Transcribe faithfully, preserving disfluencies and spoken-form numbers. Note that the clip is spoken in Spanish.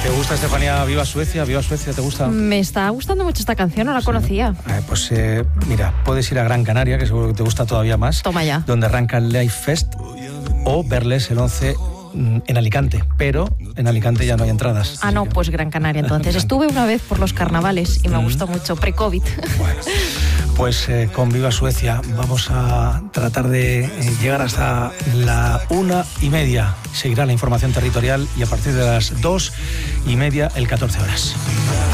¿Te gusta, Estefanía, Viva Suecia? ¿Viva Suecia te gusta? Me está gustando mucho esta canción, no la sí. conocía. Eh, pues eh, mira, puedes ir a Gran Canaria, que seguro que te gusta todavía más. Toma ya. Donde arranca el Live Fest, o verles el once en Alicante, pero en Alicante ya no hay entradas. Ah, no, pues Gran Canaria entonces. Estuve una vez por los carnavales y me gustó mucho, pre-COVID. Bueno, pues eh, con Viva Suecia vamos a tratar de eh, llegar hasta la una y media. Seguirá la información territorial y a partir de las dos y media, el catorce horas.